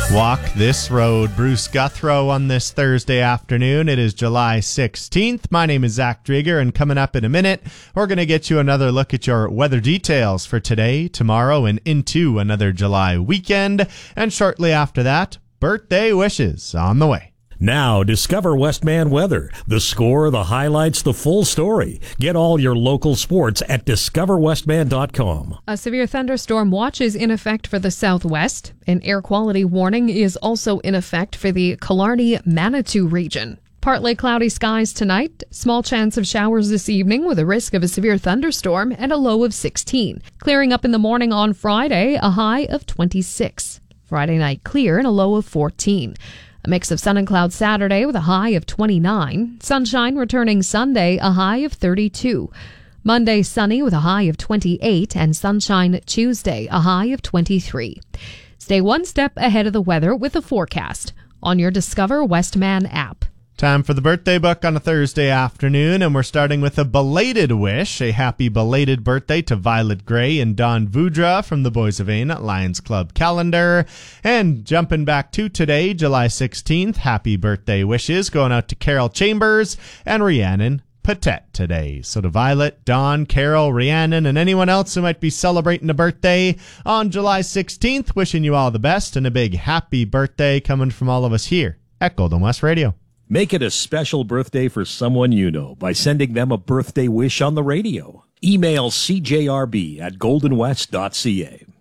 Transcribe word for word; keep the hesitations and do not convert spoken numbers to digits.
Walk this road. Bruce Guthrow on this Thursday afternoon. It is July sixteenth. My name is Zach Drieger, and coming up in a minute, we're going to get you another look at your weather details for today, tomorrow, and into another July weekend. And shortly after that, birthday wishes on the way. Now, discover Westman Weather. The score, the highlights, the full story. Get all your local sports at discover westman dot com. A severe thunderstorm watch is in effect for the southwest. An air quality warning is also in effect for the Killarney-Manitou region. Partly cloudy skies tonight, small chance of showers this evening with a risk of a severe thunderstorm and a low of sixteen. Clearing up in the morning on Friday, a high of twenty-six. Friday night clear and a low of fourteen. A mix of sun and clouds Saturday with a high of twenty-nine. Sunshine returning Sunday, a high of thirty-two. Monday sunny with a high of twenty-eight, and sunshine Tuesday, a high of twenty-three. Stay one step ahead of the weather with the forecast on your Discover Westman app. Time for the birthday book on a Thursday afternoon, and we're starting with a belated wish. A happy belated birthday to Violet Gray and Don Vudra from the Boys of Ain Lions Club calendar. And jumping back to today, July sixteenth, happy birthday wishes going out to Carol Chambers and Rhiannon Patet today. So to Violet, Don, Carol, Rhiannon, and anyone else who might be celebrating a birthday on July sixteenth, wishing you all the best and a big happy birthday coming from all of us here at Golden West Radio. Make it a special birthday for someone you know by sending them a birthday wish on the radio. Email c j r b at golden west dot c a.